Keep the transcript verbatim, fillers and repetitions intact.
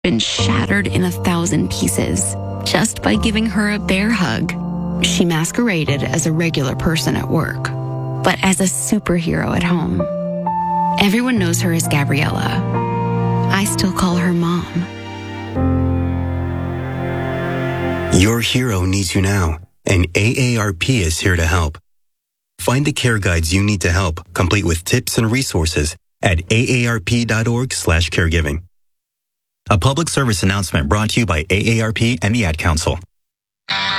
been shattered in a thousand pieces just by giving her a bear hug. She masqueraded as a regular person at work, but as a superhero at home. Everyone knows her as Gabriella. I still call her Mom. Your hero needs you now, and A A R P is here to help. Find the care guides you need to help, complete with tips and resources at aarp.org slash caregiving. A public service announcement brought to you by A A R P and the Ad Council.